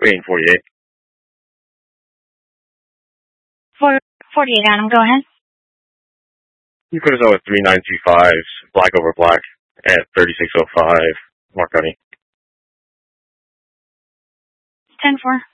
Wayne 48. 48, Adam, go ahead. You put us on with 3925, black over black, at 3605, Marconi. 10-4.